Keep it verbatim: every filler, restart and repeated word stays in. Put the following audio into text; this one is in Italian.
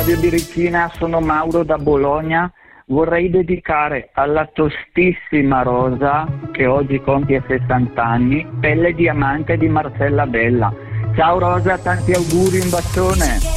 Radio di Regina, sono Mauro da Bologna. Vorrei dedicare alla tostissima Rosa, che oggi compie sessanta anni, Pelle Diamante di Marcella Bella. Ciao Rosa, tanti auguri, un bacione.